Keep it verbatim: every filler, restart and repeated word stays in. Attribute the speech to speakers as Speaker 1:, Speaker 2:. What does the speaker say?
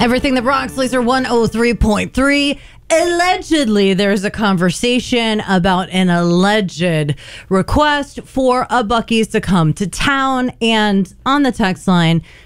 Speaker 1: Everything the Bronx, Laser one oh three point three. Allegedly, there's a conversation about an alleged request for a Buc-ee's to come to town. And on the text line,